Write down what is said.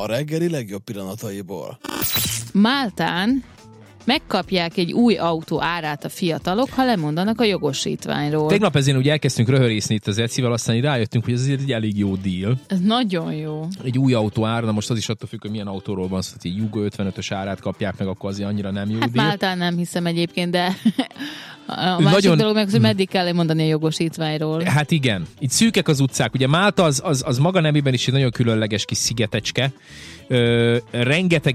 reggeli legjobb pillanataiból. Máltán megkapják egy új autó árát a fiatalok, ha lemondanak a jogosítványról. Tegnap ezért úgy elkezdtünk röhörészni itt az Ecivel, aztán így rájöttünk, hogy ez egy elég jó deal. Ez nagyon jó. Egy új autó ár, na most az is attól függ, hogy milyen autóról van szó, hogy egy Yugo 55-ös árát kapják meg, akkor azért annyira nem jó deal. Máltán nem hiszem egyébként, de a másik dolog meg, hogy meddig kell lemondani a jogosítványról. Hát igen. Itt szűkek az utcák. Ugye Málta az maga nemében is egy nagyon különleges kis szigetecske. Rengeteg